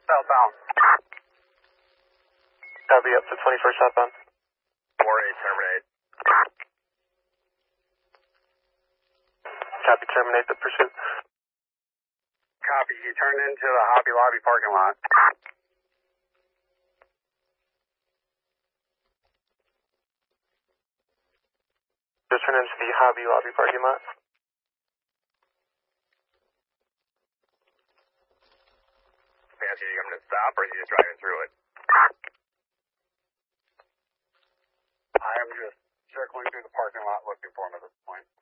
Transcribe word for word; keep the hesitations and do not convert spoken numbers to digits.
Southbound. Copy, up to twenty-first southbound. four eight, terminate. Copy, terminate the pursuit. Copy, you turn into the Hobby Lobby parking lot. Just turn into the Hobby Lobby parking lot. Fancy, you coming to stop or are you just driving through it? I am just circling through the parking lot looking for him at this point.